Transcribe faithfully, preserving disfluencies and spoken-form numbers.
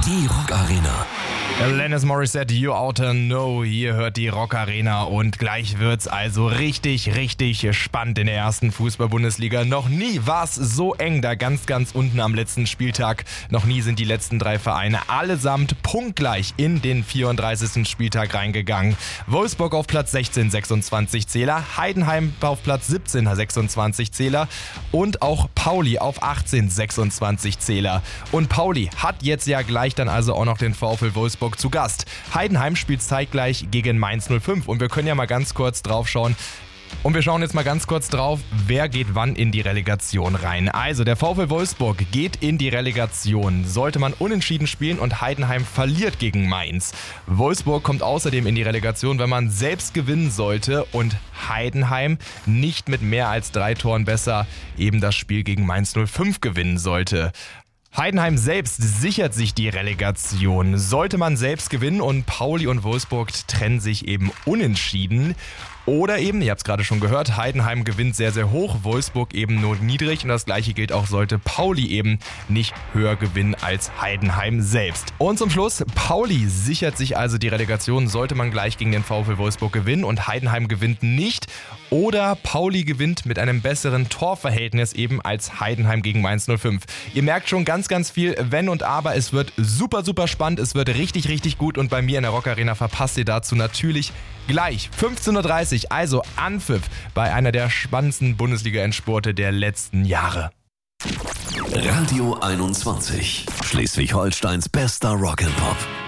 Die Rock Arena. Alanis Morissette, You Oughta Know. Hier hört die Rock Arena und gleich wird's also richtig, richtig spannend in der ersten Fußball-Bundesliga. Noch nie war es so eng da ganz, ganz unten am letzten Spieltag. Noch nie sind die letzten drei Vereine allesamt punktgleich in den vierunddreißigsten Spieltag reingegangen. Wolfsburg auf Platz sechzehn, sechsundzwanzig Zähler, Heidenheim auf Platz siebzehn, sechsundzwanzig Zähler und auch Pauli auf achtzehn, sechsundzwanzig Zähler. Und Pauli hat jetzt ja gleich dann also auch noch den VfL Wolfsburg zu Gast. Heidenheim spielt zeitgleich gegen Mainz null fünf und wir können ja mal ganz kurz drauf schauen. Und wir schauen jetzt mal ganz kurz drauf, wer geht wann in die Relegation rein. Also der VfL Wolfsburg geht in die Relegation. Sollte man unentschieden spielen und Heidenheim verliert gegen Mainz. Wolfsburg kommt außerdem in die Relegation, wenn man selbst gewinnen sollte und Heidenheim nicht mit mehr als drei Toren besser eben das Spiel gegen Mainz null fünf gewinnen sollte. Heidenheim selbst sichert sich die Relegation. Sollte man selbst gewinnen und Pauli und Wolfsburg trennen sich eben unentschieden. Oder eben, ihr habt es gerade schon gehört, Heidenheim gewinnt sehr, sehr hoch, Wolfsburg eben nur niedrig. Und das gleiche gilt auch, sollte Pauli eben nicht höher gewinnen als Heidenheim selbst. Und zum Schluss, Pauli sichert sich also die Relegation, sollte man gleich gegen den VfL Wolfsburg gewinnen und Heidenheim gewinnt nicht. Oder Pauli gewinnt mit einem besseren Torverhältnis eben als Heidenheim gegen Mainz null fünf. Ihr merkt schon ganz, ganz viel Wenn und Aber. Es wird super, super spannend. Es wird richtig, richtig gut. Und bei mir in der Rock Arena verpasst ihr dazu natürlich gleich fünfzehn Uhr dreißig. Also Anpfiff bei einer der spannendsten Bundesliga-Endspurte der letzten Jahre. Radio einundzwanzig. Schleswig-Holsteins bester Rock'n'Pop.